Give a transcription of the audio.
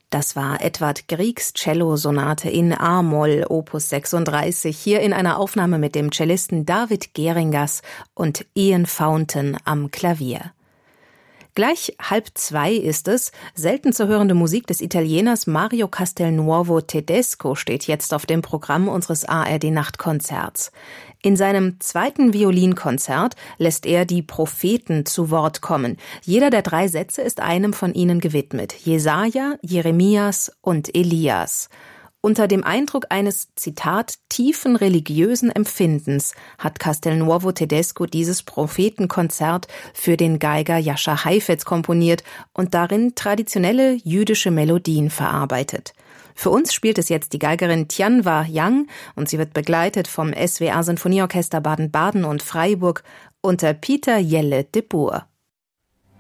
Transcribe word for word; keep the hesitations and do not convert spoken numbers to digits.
Das war Edvard Griegs Cellosonate in A-Moll, Opus sechsunddreißig, hier in einer Aufnahme mit dem Cellisten David Geringas und Ian Fountain am Klavier. Gleich halb zwei ist es. Selten zu hörende Musik des Italieners Mario Castelnuovo Tedesco steht jetzt auf dem Programm unseres A R D-Nachtkonzerts. In seinem zweiten Violinkonzert lässt er die Propheten zu Wort kommen. Jeder der drei Sätze ist einem von ihnen gewidmet: Jesaja, Jeremias und Elias. Unter dem Eindruck eines, Zitat, tiefen religiösen Empfindens hat Castelnuovo Tedesco dieses Prophetenkonzert für den Geiger Jascha Heifetz komponiert und darin traditionelle jüdische Melodien verarbeitet. Für uns spielt es jetzt die Geigerin Tianwa Yang und sie wird begleitet vom S W R Sinfonieorchester Baden-Baden und Freiburg unter Peter Jelle de Boer.